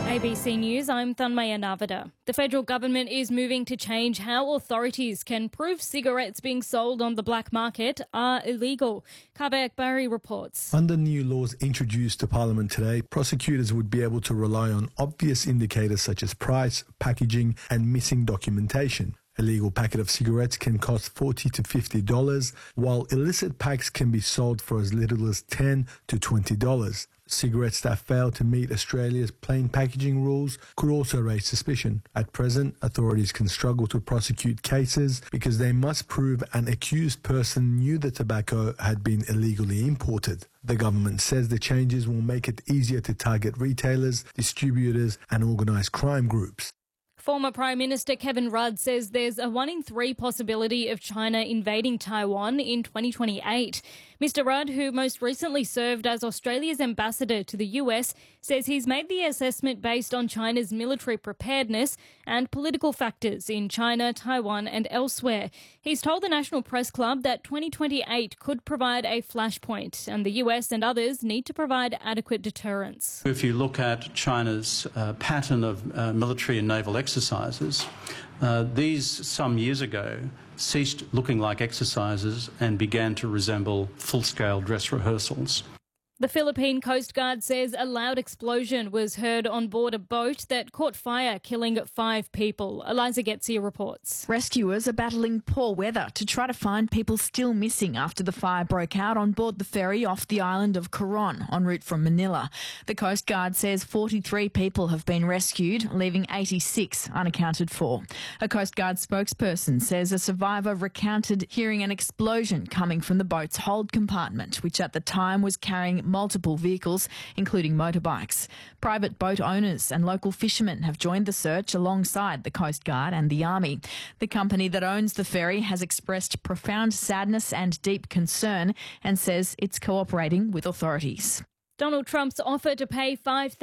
ABC News, I'm Thanmaya Navada. The federal government is moving to change how authorities can prove cigarettes being sold on the black market are illegal. Kaveh Akbari reports. Under new laws introduced to Parliament today, prosecutors would be able to rely on obvious indicators such as price, packaging and missing documentation. A legal packet of cigarettes can cost $40 to $50, while illicit packs can be sold for as little as $10 to $20. Cigarettes that fail to meet Australia's plain packaging rules could also raise suspicion. At present, authorities can struggle to prosecute cases because they must prove an accused person knew the tobacco had been illegally imported. The government says the changes will make it easier to target retailers, distributors and organised crime groups. Former Prime Minister Kevin Rudd says there's a 1 in 3 possibility of China invading Taiwan in 2028. Mr Rudd, who most recently served as Australia's ambassador to the US, says he's made the assessment based on China's military preparedness and political factors in China, Taiwan and elsewhere. He's told the National Press Club that 2028 could provide a flashpoint and the US and others need to provide adequate deterrence. If you look at China's pattern of military and naval exercises, these some years ago ceased looking like exercises and began to resemble full-scale dress rehearsals. The Philippine Coast Guard says a loud explosion was heard on board a boat that caught fire, killing 5 people. Eliza Getsia reports. Rescuers are battling poor weather to try to find people still missing after the fire broke out on board the ferry off the island of Coron en route from Manila. The Coast Guard says 43 people have been rescued, leaving 86 unaccounted for. A Coast Guard spokesperson says a survivor recounted hearing an explosion coming from the boat's hold compartment, which at the time was carrying multiple vehicles, including motorbikes. Private boat owners and local fishermen have joined the search alongside the Coast Guard and the Army. The company that owns the ferry has expressed profound sadness and deep concern and says it's cooperating with authorities. Donald Trump's offer to pay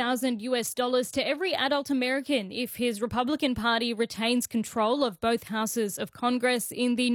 $5,000 to every adult American if his Republican Party retains control of both houses of Congress in the